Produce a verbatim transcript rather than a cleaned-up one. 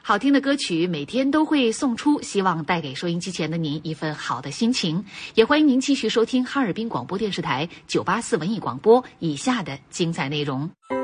好听的歌曲每天都会送出，希望带给收音机前的您一份好的心情。也欢迎您继续收听哈尔滨广播电视台九八四文艺广播以下的精彩内容。